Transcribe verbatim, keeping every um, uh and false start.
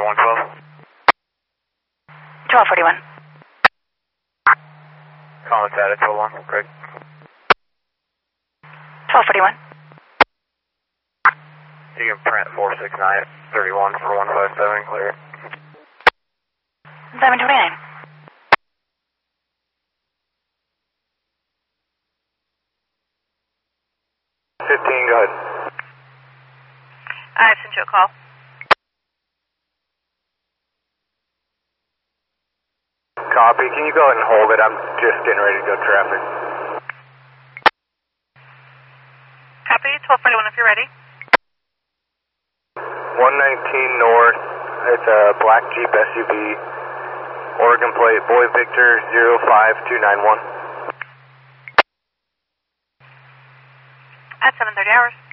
one twelve. twelve forty-one. Calling status, hold on, Craig. twelve forty-one. You can print four six nine thirty-one for one five seven, clear. seven twenty-nine. fifteen, go ahead. I've sent you a call. Copy, can you go ahead and hold it? I'm just getting ready to go traffic. Copy, twelve forty-one if you're ready. one nineteen north, it's a black Jeep S U V, Oregon plate, Boy Victor zero five two nine one. At seven thirty hours.